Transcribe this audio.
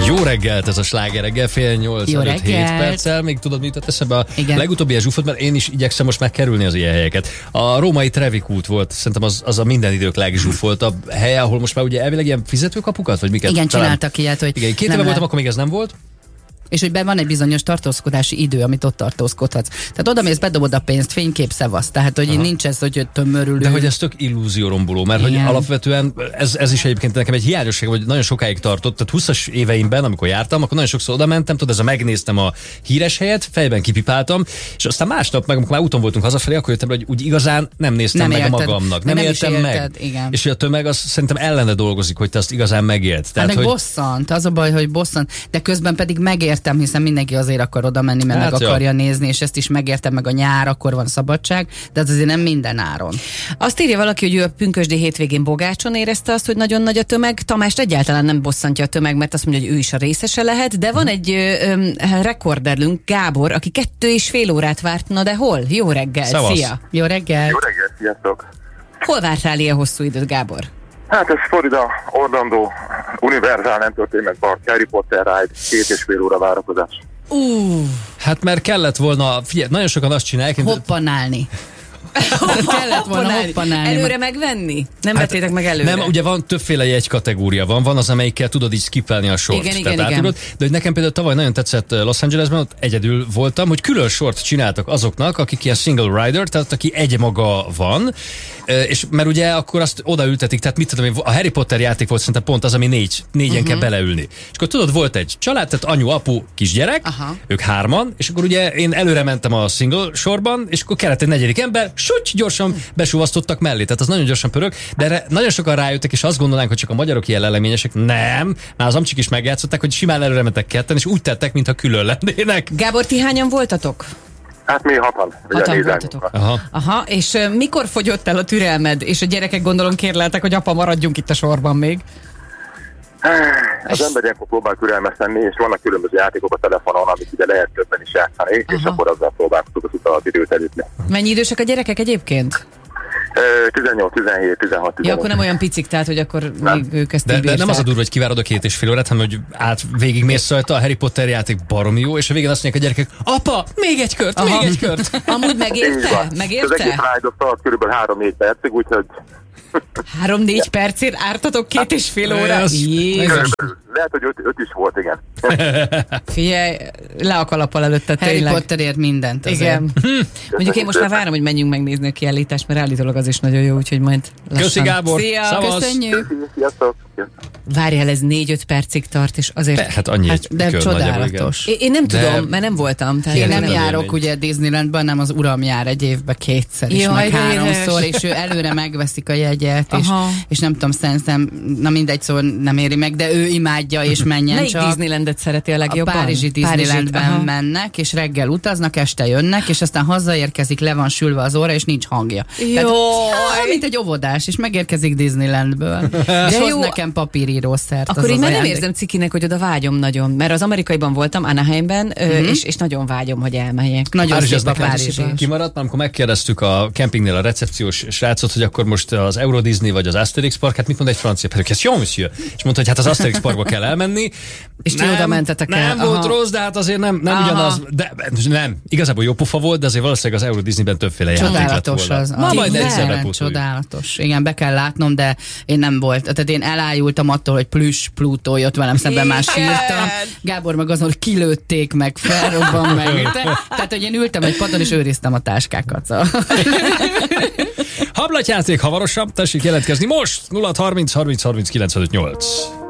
Jó reggelt, ez a Sláger reggel, 7:08 előtt 7 perccel. Még tudod, mi jutott eszembe a legutóbbi ilyen zsúfot, mert én is igyekszem most megkerülni az ilyen helyeket. A római Trevi kút volt, szerintem az a minden idők legzsúfoltabb helye, ahol most már ugye elvileg ilyen fizetőkapukat, vagy miket? Igen, csináltak ilyet, hogy... Igen, 2 éve voltam, akkor még ez nem volt. És hogy van egy bizonyos tartózkodási idő, amit ott tartózkodhatsz. Tehát oda mész, bedobod a pénzt, fénykép, szevasz. Tehát, hogy nincs ez, hogy tömörülő. De hogy ez tök illúzióromboló, mert hogy alapvetően ez is egyébként nekem egy hiányosság, hogy nagyon sokáig tartott. Tehát 20-as éveimben, amikor jártam, akkor nagyon sokszor oda mentem, tudod, megnéztem a híres helyet, fejben kipipáltam, és aztán másnap, meg amikor már úton voltunk hazafelé, akkor jöttem, hogy úgy igazán nem néztem meg a magamnak. Nem éltem meg. Igen. És hogy a tömeg az szerintem ellene dolgozik, hogy te azt igazán megélt. Tehát, meg bosszant, az a baj, hogy bosszant, de közben pedig megértem, hiszen mindenki azért akar oda menni, mert meg akarja nézni, és ezt is megértem, meg a nyár, akkor van szabadság, de az azért nem minden áron. Azt írja valaki, hogy ő a pünkösdi hétvégén Bogácson érezte azt, hogy nagyon nagy a tömeg. Tamást egyáltalán nem bosszantja a tömeg, mert azt mondja, hogy ő is a részese lehet, de van egy rekorderlünk, Gábor, aki 2,5 órát várt, na de hol? Jó reggel, Szavasz. Szia! Jó reggel! Jó reggelt, sziasztok! Hol vártál ilyen hosszú időt, Gábor? Hát ez Florida, Orlando, Universal Entertainment Park, Harry Potter Ride, 2,5 óra várakozás. Hát mert kellett volna, figyelj, nagyon sokan azt csinálják, Hoppanálni. Kellett volna hoppanálni. Előre megvenni? Nem vettétek meg előre? Nem, ugye van többféle jegykategória, van az, amelyikkel tudod így skippelni a sort. Igen. Tudod, de hogy nekem például tavaly nagyon tetszett Los Angelesben, ott egyedül voltam, hogy külön sort csináltak azoknak, akik ilyen single rider, tehát aki egy maga van, és mert ugye akkor azt odaültetik, tehát mit tudom én, a Harry Potter játék volt szerintem pont az, ami négyen kell beleülni. És akkor tudod, volt egy család, tehát anyu, apu, kisgyerek, ők 3, és akkor ugye én előre mentem a single sorban, és akkor kellett egy 4. ember, gyorsan besúvasztottak mellé, tehát az nagyon gyorsan pörög, de erre nagyon sokan rájöttek, és azt gondolnánk, hogy csak a magyarok ilyen leleményesek. Nem, már az amcsik is megjátszották, hogy simán előre mentek ketten, és úgy tettek, mintha külön lennének. Gábor, ti hányan voltatok? Hát mi 6-an. 6-an voltatok. Aha, és mikor fogyott el a türelmed, és a gyerekek gondolom kérleltek, hogy apa, maradjunk itt a sorban még? Az ember ilyenkor próbál türelmes lenni, és vannak különböző játékok a telefonon, amit ugye lehet többen is játszani, és akkor azzal próbálkozunk az utalat időt elütni. Mennyi idősek a gyerekek egyébként? 18, 17, 16, 18. Ja, akkor nem olyan picik, tehát, hogy akkor még ők ezt így de nem az a durva, hogy kivárod a 2,5 órát, hanem hogy végigmész rajta, a Harry Potter játék baromi jó, és a végén azt mondják a gyerekek, apa, még egy kört, még egy kört. Amúgy megérte? Az egész ride tart kb. 3-4 percig, úgyhogy 3-4 percért ártatok 2,5 órát? lehet, hogy 5 is volt, igen. Figyelj, le a kalappal előtte Harry tényleg. Potterért mindent. Igen. Mondjuk én most már várom, hogy menjünk megnézni a kiállítást, mert állítólag az is nagyon jó, úgyhogy majd lassan. Köszi, Gábor! Szia! Szavasz. Köszönjük! Sziasztok! Várjál, ez 4-5 percig tart, és azért... Hát annyi egy de kör csodálatos. Én nem tudom, mert nem voltam. Én nem járok ugye Disneylandben, nem az uram jár egy évben 2-szer is, meg 3-szor, és ő előre megveszik a jegyet, és nem tudom, szerintem, na mindegy, szóval nem éri meg, de ő imádja, és menjen melyik csak. Disneylandet szereti a legjobban? A párizsi Disneylandben mennek, és reggel utaznak, este jönnek, és aztán hazaérkezik, le van sülve az óra, és nincs hangja. Jó! Mint egy óvodás, és megérkezik Disneylandből. És hoz nekem papírírószert. Akkor én már nem érzem cikinek, hogy oda vágyom nagyon, mert az amerikaiban voltam, Anaheimben, és nagyon vágyom, hogy elmenjek. Nagyon szép a Párizsi. Kimaradt, amikor megkérdeztük a kempingnél a recepciós srácot, hogy akkor most az Euro Disney vagy az Asterix Park, hát mit mond egy francia? Pedig ez jó, monsieur. És mondta, hogy hát az Asterix Parkba kell elmenni. És ti oda mentetek el. Nem volt rossz, de hát azért nem ugyanaz. De nem, igazából jó pofa volt, de azért valószínűleg az Euro Disneyben többféle játék lett volna. Az. Na, majd egyszer bepótoljuk. Csodálatos. Igen, be kell látnom, de én nem volt. Tehát én elájultam attól, hogy plüss Plutó jött velem szemben, már sírtam. Gábor meg azon, hogy kilőtték meg, felrobban meg. Tehát, hogy én ültem egy padon, és őriztem a táskákat. Szóval. Hablatjáték hamarosabb, tessék jelentkezni most 0 30 30 30 958.